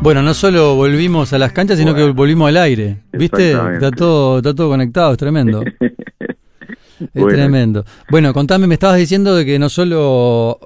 Bueno, no solo volvimos a las canchas, sino que volvimos al aire. ¿Viste? Está todo conectado, es tremendo. Es tremendo. Bueno, contame, me estabas diciendo de que no solo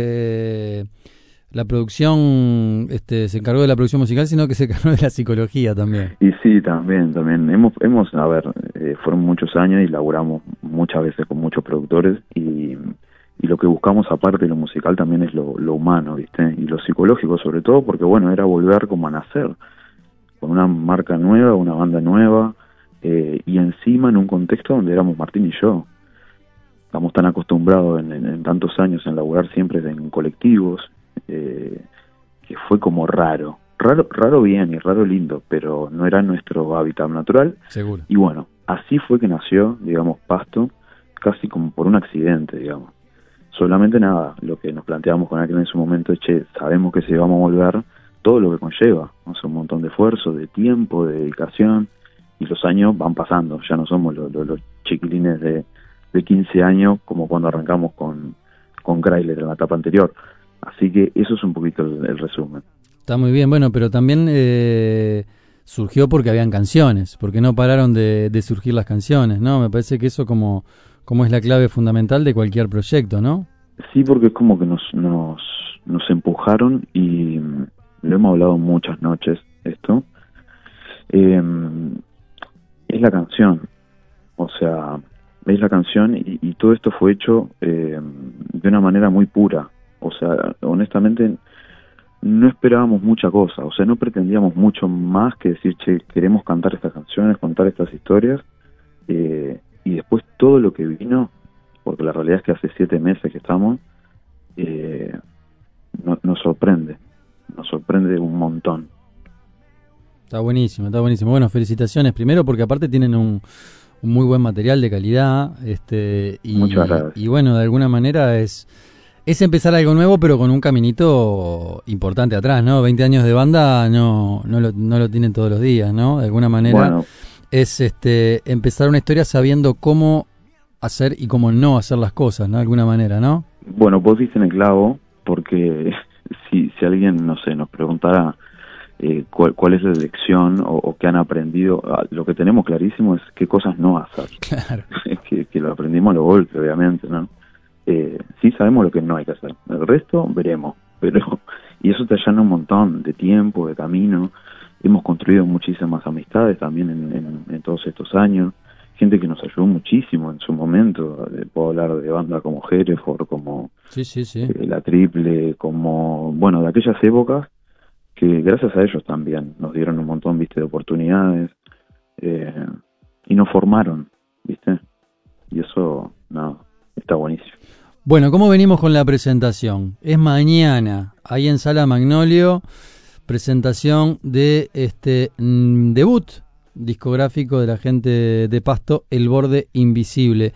la producción se encargó de la producción musical, sino que se encargó de la psicología también. Y sí, también. Hemos a ver, fueron muchos años y laburamos muchas veces con muchos productores y lo que buscamos aparte de lo musical también es lo humano, ¿viste? Y lo psicológico sobre todo, porque bueno, era volver como a nacer, con una marca nueva, una banda nueva, y encima en un contexto donde éramos Martín y yo. Estamos tan acostumbrados en tantos años en laburar siempre en colectivos, que fue como raro bien y raro lindo, pero no era nuestro hábitat natural. Seguro. Y bueno, así fue que nació, digamos, Pasto, casi como por un accidente, digamos. Solamente nada, lo que nos planteamos con aquel en su momento es, sabemos que si vamos a volver, todo lo que conlleva, ¿no? Es un montón de esfuerzo, de tiempo, de dedicación, y los años van pasando, ya no somos los chiquilines de 15 años como cuando arrancamos con Chrysler en la etapa anterior. Así que eso es un poquito el resumen. Está muy bien, bueno, pero también surgió porque habían canciones, porque no pararon de surgir las canciones, ¿no? Me parece que eso como es la clave fundamental de cualquier proyecto, ¿no? Sí, porque es como que nos empujaron y lo hemos hablado muchas noches esto. Es la canción, o sea, es la canción y todo esto fue hecho de una manera muy pura. O sea, honestamente no esperábamos mucha cosa, o sea, no pretendíamos mucho más que decir, queremos cantar estas canciones, contar estas historias, y después todo lo que vino, porque la realidad es que hace 7 meses que estamos, nos sorprende un montón. Está buenísimo. Bueno, felicitaciones primero porque aparte tienen un muy buen material de calidad, Muchas gracias. Y bueno, de alguna manera es empezar algo nuevo, pero con un caminito importante atrás, ¿no? 20 años de banda no lo tienen todos los días, ¿no? De alguna manera, bueno, es empezar una historia sabiendo cómo hacer y cómo no hacer las cosas, ¿no? De alguna manera, ¿no? Bueno, vos diste en el clavo, porque si alguien, no sé, nos preguntara cuál es la lección o qué han aprendido, lo que tenemos clarísimo es qué cosas no hacer. Claro. que lo aprendimos a lo golpe, obviamente, ¿no? Sí sabemos lo que no hay que hacer, el resto veremos, y eso te allana un montón de tiempo, de camino. Hemos construido muchísimas amistades también en todos estos años, gente que nos ayudó muchísimo en su momento. Puedo hablar de bandas como Hereford, como sí. La Triple, como, bueno, de aquellas épocas que gracias a ellos también nos dieron un montón, viste, de oportunidades, y nos formaron, viste, y eso, no, está buenísimo. Bueno, ¿cómo venimos con la presentación? Es mañana, ahí en Sala Magnolio, presentación de debut discográfico de la gente de Pasto, El Borde Invisible.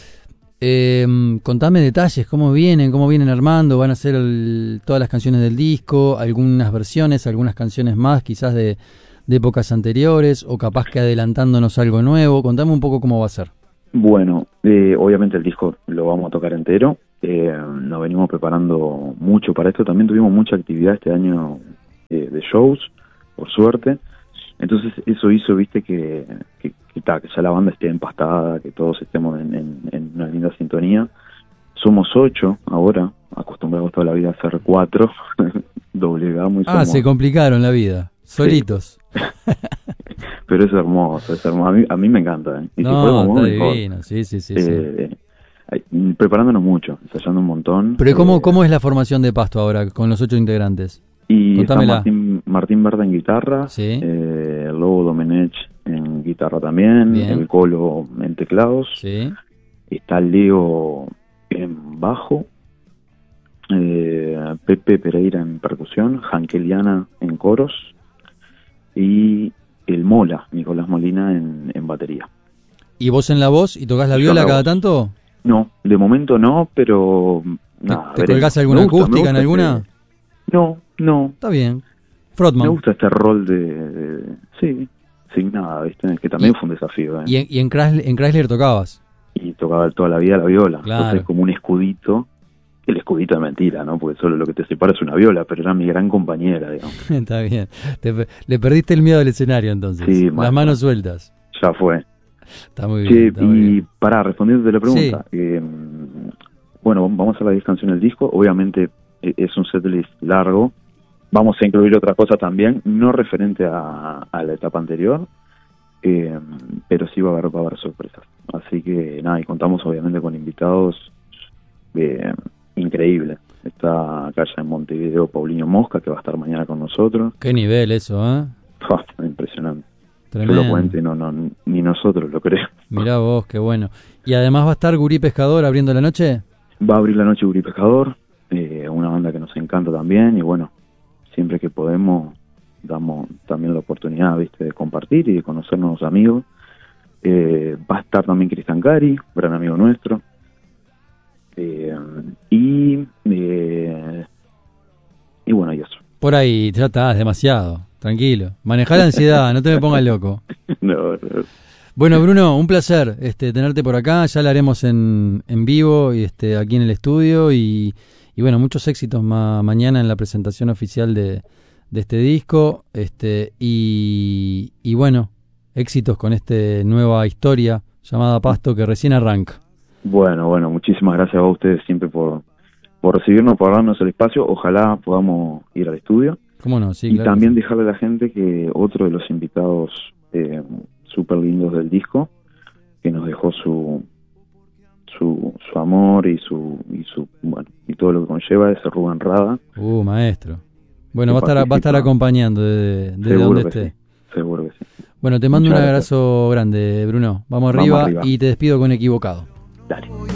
Contame detalles, cómo vienen armando, van a ser todas las canciones del disco, algunas versiones, algunas canciones más, quizás de épocas anteriores, o capaz que adelantándonos algo nuevo. Contame un poco cómo va a ser. Bueno, obviamente el disco lo vamos a tocar entero, nos venimos preparando mucho para esto, también tuvimos mucha actividad este año de shows, por suerte, entonces eso hizo, viste, que ya la banda esté empastada, que todos estemos en una linda sintonía. Somos 8 ahora, acostumbrados toda la vida a ser 4, doblegamos y somos... se complicaron la vida, solitos. Sí. Pero es hermoso, a mí me encanta, Y no, está divino, sí. Preparándonos mucho, ensayando un montón. Pero ¿cómo es la formación de Pasto ahora, con los 8 integrantes? Y está Martín Berta en guitarra, sí. El Lobo Domenech en guitarra también, bien. El Colo en teclados, sí. Está Leo en bajo, Pepe Pereira en percusión, Jankeliana en coros y el Mola, Nicolás Molina en batería. ¿Y vos en la voz y tocás la viola cada tanto? No, de momento no, pero... ¿Te colgás alguna acústica en alguna? No. Está bien. Frontman. Me gusta este rol de sí, sin nada, ¿viste? Que también fue un desafío. ¿Y en Chrysler tocabas? Y tocaba toda la vida la viola. Claro. Entonces como un escudito el escudito de mentira, ¿no? Porque solo lo que te separa es una viola, pero era mi gran compañera, digamos. Está bien. Le perdiste el miedo al escenario entonces. Sí, las manos sueltas. Ya fue. Está muy bien. Está muy bien. Para respondiéndote la pregunta, bueno, vamos a la 10 canciones del disco. Obviamente es un setlist largo. Vamos a incluir otras cosas también, no referente a la etapa anterior, pero sí va a haber sorpresas. Así que nada, y contamos obviamente con invitados increíbles. Está acá ya en Montevideo Paulinho Mosca, que va a estar mañana con nosotros. Qué nivel eso, ¿eh? Impresionante. Tremendo. Yo lo cuento y ni nosotros lo creemos. Mirá vos, qué bueno. ¿Y además va a estar Gurí Pescador abriendo la noche? Va a abrir la noche Gurí Pescador, una banda que nos encanta también, y bueno, siempre que podemos damos también la oportunidad, ¿viste?, de compartir y de conocer nuevos amigos. Va a estar también Cristian Cari, gran amigo nuestro. Y bueno, y eso. Por ahí ya estás demasiado, tranquilo. Manejá la ansiedad, no te me pongas loco. No. Bueno, Bruno, un placer tenerte por acá. Ya la haremos en vivo y aquí en el estudio. Y bueno, muchos éxitos mañana en la presentación oficial de este disco. Y bueno, éxitos con esta nueva historia llamada Pasto que recién arranca. Bueno, muchísimas gracias a ustedes siempre por recibirnos, por darnos el espacio. Ojalá podamos ir al estudio. ¿Cómo no? Sí, y claro, también sí. dejarle a la gente que otro de los invitados súper lindos del disco, que nos dejó su amor y y todo lo que conlleva, es Rubén Rada. Maestro. Bueno, va a estar acompañando desde donde esté. Sí, seguro que sí. Bueno, te mando un abrazo grande, Bruno. Vamos arriba y te despido con Equivocado.